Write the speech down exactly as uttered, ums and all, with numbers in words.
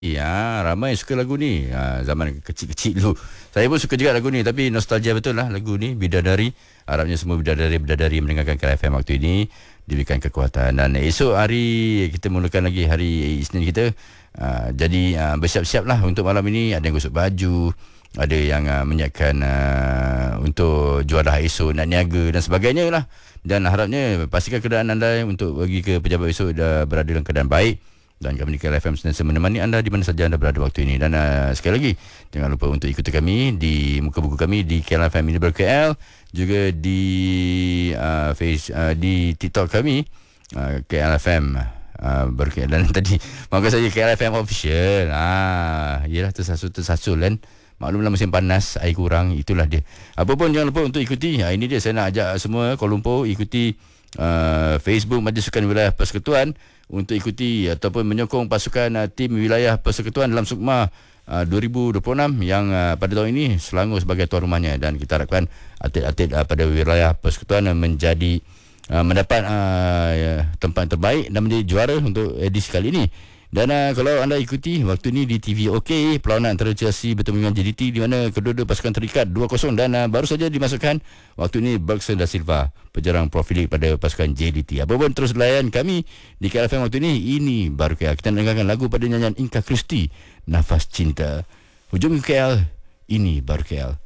Ya, ramai suka lagu ni. Ha, zaman kecil-kecil dulu. Saya pun suka juga lagu ni. Tapi nostalgia betul lah lagu ni. Bidadari. Harapnya semua bidadari-bidadari mendengarkan K L F M waktu ini diberikan kekuatan. Dan esok hari kita mulakan lagi hari Isnin kita. Ha, jadi ha, bersiap-siap lah untuk malam ini. Ada yang gosok baju. Ada yang uh, menyiapkan uh, untuk juadah esok, nak niaga dan sebagainya lah. Dan harapnya pastikan keadaan anda untuk pergi ke pejabat esok dah berada dalam keadaan baik. Dan kami di K L F M sentiasa menemani anda di mana saja anda berada waktu ini. Dan uh, sekali lagi, jangan lupa untuk ikuti kami di muka buku kami di K L F M Unibar K L. Juga di uh, face, uh, di TikTok kami uh, K L F M uh, Berke. Dan tadi maksud saya K L F M Official. Ah, Yelah tersasul-tersasul kan. Maklumlah musim panas, air kurang, itulah dia. Apa pun jangan lupa untuk ikuti. Ha, ini dia saya nak ajak semua Kuala Lumpur ikuti uh, Facebook Majlis Sukan Wilayah Persekutuan untuk ikuti ataupun menyokong pasukan uh, tim wilayah persekutuan dalam SUKMA uh, dua ribu dua puluh enam yang uh, pada tahun ini Selangor sebagai tuan rumahnya, dan kita harapkan atlet-atlet uh, pada wilayah persekutuan uh, menjadi uh, mendapat uh, tempat terbaik dan menjadi juara untuk edisi kali ini. Dan uh, kalau anda ikuti waktu ni di T V OK, perlawanan antara Chelsea bertemu dengan J D T di mana kedua-dua pasukan terikat dua kosong, dan uh, baru saja dimasukkan waktu ni Bergson da Silva, penjerang profilik pada pasukan J D T. Apa pun terus layan kami di K L F M waktu ni. Ini baru K L. Kita dengarkan lagu pada nyanyian Inka Christie, Nafas Cinta. Hujung K L, ini baru K L.